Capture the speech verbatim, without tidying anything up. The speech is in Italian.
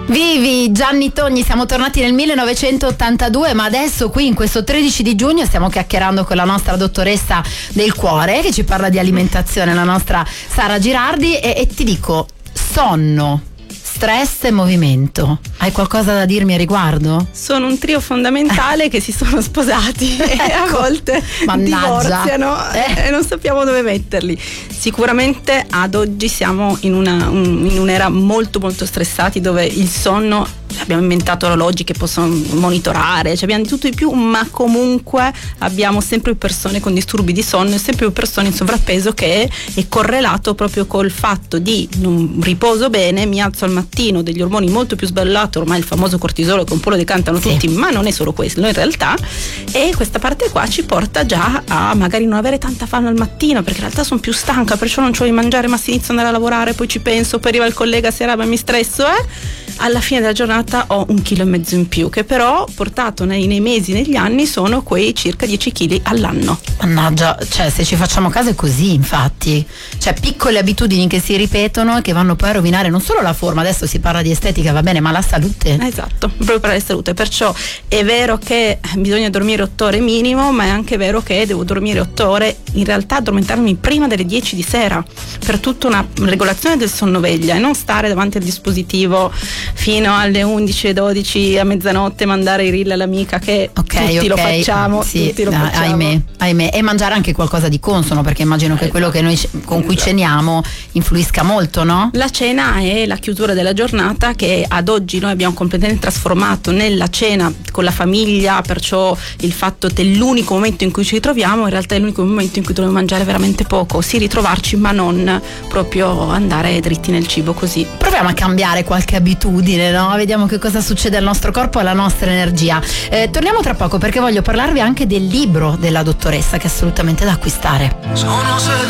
Vivi Gianni Togni, siamo tornati nel millenovecentottantadue, ma adesso qui in questo tredici di giugno stiamo chiacchierando con la nostra dottoressa del cuore che ci parla di alimentazione, la nostra Sara Girardi, e, e ti dico, sonno, stress e movimento. Hai qualcosa da dirmi a riguardo? Sono un trio fondamentale che si sono sposati e ecco. a volte Mannaggia. divorziano eh. e non sappiamo dove metterli. Sicuramente ad oggi siamo in, una, un, in un'era molto molto stressati, dove il sonno, abbiamo inventato orologi che possono monitorare, cioè abbiamo di tutto di più, ma comunque abbiamo sempre più persone con disturbi di sonno e sempre più persone in sovrappeso, che è, è correlato proprio col fatto di non riposo bene, mi alzo al mattino, degli ormoni molto più sballati, ormai il famoso cortisolo che un po' lo decantano sì. tutti, ma non è solo questo in realtà, e questa parte qua ci porta già a magari non avere tanta fame al mattino, perché in realtà sono più stanca, perciò non c'ho di mangiare, ma si inizio ad andare a lavorare, poi ci penso, poi arriva il collega, sera, ma mi stresso, eh alla fine della giornata ho un chilo e mezzo in più, che però portato nei, nei mesi, negli anni, sono quei circa dieci chili all'anno. Mannaggia, cioè se ci facciamo caso è così, infatti, cioè piccole abitudini che si ripetono e che vanno poi a rovinare non solo la forma, adesso si parla di estetica, va bene, ma la salute. Esatto, proprio per la salute, perciò è vero che bisogna dormire otto ore minimo, ma è anche vero che devo dormire otto ore, in realtà addormentarmi prima delle dieci di sera, per tutta una regolazione del sonno-veglia, e non stare davanti al dispositivo fino alle undici e dodici, a mezzanotte, mandare i reel all'amica, che okay, tutti okay. lo facciamo, sì, tutti lo ah, facciamo. ahimè, ahimè, e mangiare anche qualcosa di consono, perché immagino che esatto. quello che noi con cui ceniamo influisca molto, no? La cena è la chiusura della giornata, che ad oggi noi abbiamo completamente trasformato nella cena con la famiglia, perciò il fatto che è l'unico momento in cui ci ritroviamo, in realtà è l'unico momento in cui dobbiamo mangiare veramente poco, sì ritrovarci, ma non proprio andare dritti nel cibo così. Proviamo a cambiare qualche abitudine, no? Vediamo che cosa succede al nostro corpo e alla nostra energia. Eh, torniamo tra poco, perché voglio parlarvi anche del libro della dottoressa, che è assolutamente da acquistare. Sono